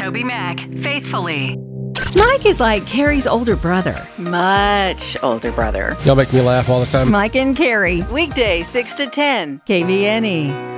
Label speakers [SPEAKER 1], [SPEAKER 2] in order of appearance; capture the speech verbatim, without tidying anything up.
[SPEAKER 1] TobyMac, faithfully.
[SPEAKER 2] Mike is like Carrie's older brother. Much older brother.
[SPEAKER 3] Y'all make me laugh all the time.
[SPEAKER 2] Mike and Carrie.
[SPEAKER 4] Weekday, six to ten.
[SPEAKER 2] K V N E.